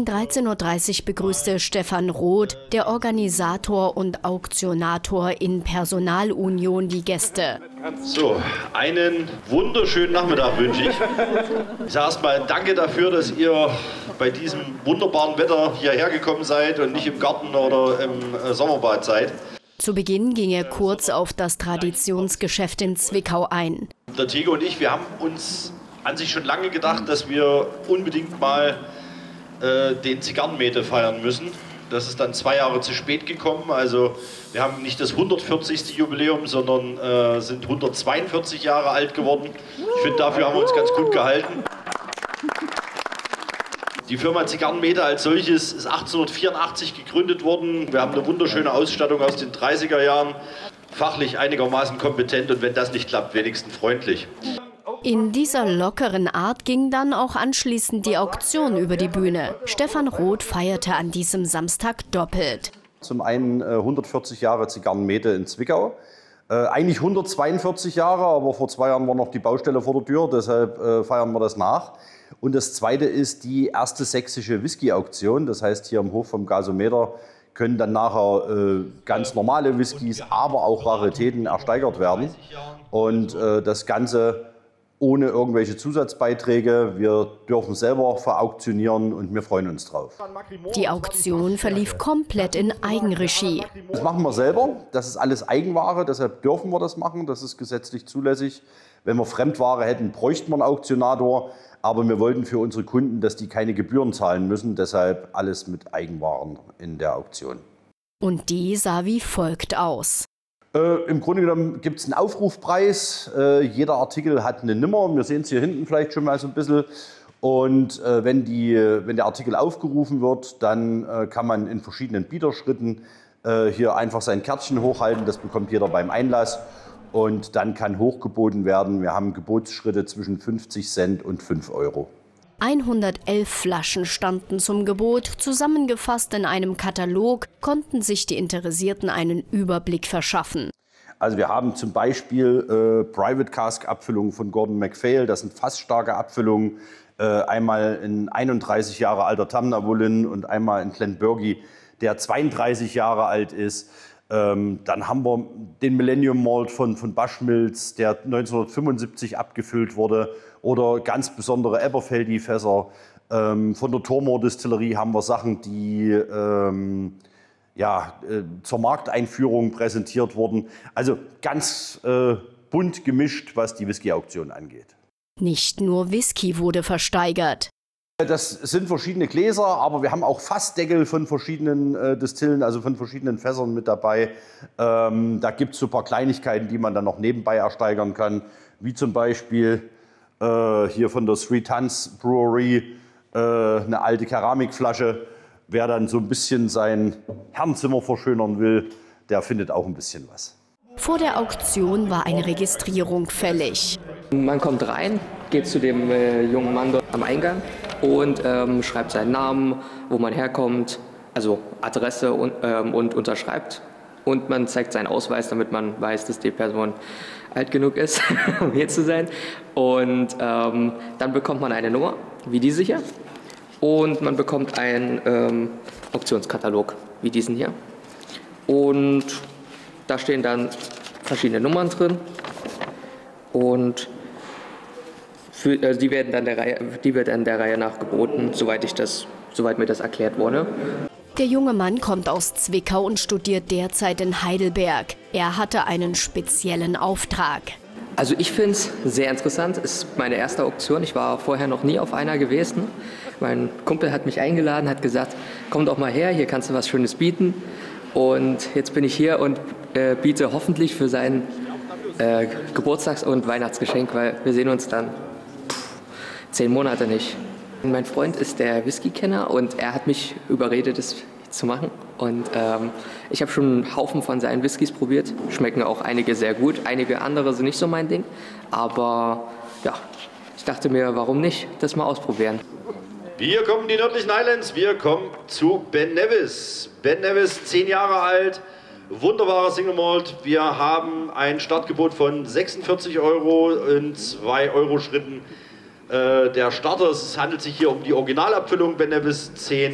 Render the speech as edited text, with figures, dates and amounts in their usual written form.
Gegen 13:30 Uhr begrüßte Stefan Roth, der Organisator und Auktionator in Personalunion, die Gäste. So, einen wunderschönen Nachmittag wünsche ich. Ich sage erstmal danke dafür, dass ihr bei diesem wunderbaren Wetter hierher gekommen seid und nicht im Garten oder im Sommerbad seid. Zu Beginn ging er kurz auf das Traditionsgeschäft in Zwickau ein. Der Tego und ich, wir haben uns an sich schon lange gedacht, dass wir unbedingt mal den Zigarrenmähte feiern müssen. Das ist dann 2 Jahre zu spät gekommen. Also wir haben nicht das 140. Jubiläum, sondern sind 142 Jahre alt geworden. Ich finde, dafür haben wir uns ganz gut gehalten. Die Firma Zigarrenmähte als solches ist 1884 gegründet worden. Wir haben eine wunderschöne Ausstattung aus den 30er Jahren. Fachlich einigermaßen kompetent und wenn das nicht klappt, wenigstens freundlich. In dieser lockeren Art ging dann auch anschließend die Auktion über die Bühne. Stefan Roth feierte an diesem Samstag doppelt. Zum einen 140 Jahre Zigarrenmähte in Zwickau. Eigentlich 142 Jahre, aber vor 2 Jahren war noch die Baustelle vor der Tür, deshalb feiern wir das nach. Und das zweite ist die erste sächsische Whisky-Auktion. Das heißt, hier im Hof vom Gasometer können dann nachher ganz normale Whiskys, aber auch Raritäten ersteigert werden. Und das Ganze ohne irgendwelche Zusatzbeiträge. Wir dürfen selber verauktionieren und wir freuen uns drauf. Die Auktion verlief komplett in Eigenregie. Das machen wir selber. Das ist alles Eigenware, deshalb dürfen wir das machen. Das ist gesetzlich zulässig. Wenn wir Fremdware hätten, bräuchten wir einen Auktionator. Aber wir wollten für unsere Kunden, dass die keine Gebühren zahlen müssen. Deshalb alles mit Eigenwaren in der Auktion. Und die sah wie folgt aus. Im Grunde genommen gibt es einen Aufrufpreis. Jeder Artikel hat eine Nummer. Wir sehen es hier hinten vielleicht schon mal so ein bisschen. Und wenn der Artikel aufgerufen wird, dann kann man in verschiedenen Bieterschritten hier einfach sein Kärtchen hochhalten. Das bekommt jeder beim Einlass. Und dann kann hochgeboten werden. Wir haben Gebotsschritte zwischen 50 Cent und 5 Euro. 111 Flaschen standen zum Gebot. Zusammengefasst in einem Katalog konnten sich die Interessierten einen Überblick verschaffen. Also wir haben zum Beispiel Private Cask Abfüllungen von Gordon MacPhail. Das sind fassstarke Abfüllungen. Einmal ein 31 Jahre alter Tamnavulin und einmal ein Glenburgie, der 32 Jahre alt ist. Dann haben wir den Millennium Malt von Bushmills, der 1975 abgefüllt wurde. Oder ganz besondere Eberfeldi-Fässer. Von der Tormor Distillerie haben wir Sachen, die zur Markteinführung präsentiert wurden. Also ganz bunt gemischt, was die Whisky-Auktion angeht. Nicht nur Whisky wurde versteigert. Das sind verschiedene Gläser, aber wir haben auch Fassdeckel von verschiedenen Distillen, also von verschiedenen Fässern mit dabei. Da gibt es so ein paar Kleinigkeiten, die man dann noch nebenbei ersteigern kann, wie zum Beispiel hier von der Three Tons Brewery eine alte Keramikflasche. Wer dann so ein bisschen sein Herrenzimmer verschönern will, der findet auch ein bisschen was. Vor der Auktion war eine Registrierung fällig. Man kommt rein, geht zu dem jungen Mann dort am Eingang und schreibt seinen Namen, wo man herkommt, also Adresse und unterschreibt. Und man zeigt seinen Ausweis, damit man weiß, dass die Person alt genug ist, um hier zu sein. Und dann bekommt man eine Nummer, wie diese hier. Und man bekommt einen Auktionskatalog, wie diesen hier. Und da stehen dann verschiedene Nummern drin. Und die werden dann der Reihe nach geboten, soweit mir das erklärt wurde. Der junge Mann kommt aus Zwickau und studiert derzeit in Heidelberg. Er hatte einen speziellen Auftrag. Also ich finde es sehr interessant. Es ist meine erste Auktion. Ich war vorher noch nie auf einer gewesen. Mein Kumpel hat mich eingeladen, hat gesagt, komm doch mal her, hier kannst du was Schönes bieten. Und jetzt bin ich hier und biete hoffentlich für sein Geburtstags- und Weihnachtsgeschenk, weil wir sehen uns dann 10 Monate nicht. Mein Freund ist der Whisky-Kenner und er hat mich überredet, das zu machen. Und ich habe schon einen Haufen von seinen Whiskys probiert. Schmecken auch einige sehr gut, einige andere sind nicht so mein Ding. Aber ja, ich dachte mir, warum nicht das mal ausprobieren. Wir kommen die nördlichen Highlands, wir kommen zu Ben Nevis. Ben Nevis, 10 Jahre alt, wunderbarer Single Malt. Wir haben ein Startgebot von 46 Euro in 2 Euro Schritten. Der Starter, es handelt sich hier um die Originalabfüllung Ben Nevis 10.